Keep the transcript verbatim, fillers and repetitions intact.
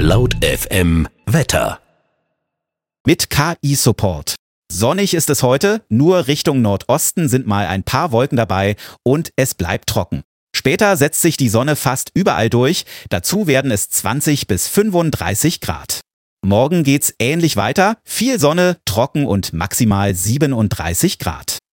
Laut F M Wetter. Mit K I-Support. Sonnig ist es heute, nur Richtung Nordosten sind mal ein paar Wolken dabei und es bleibt trocken. Später setzt sich die Sonne fast überall durch, dazu werden es zwanzig bis fünfunddreißig Grad. Morgen geht's ähnlich weiter, viel Sonne, trocken und maximal siebenunddreißig Grad.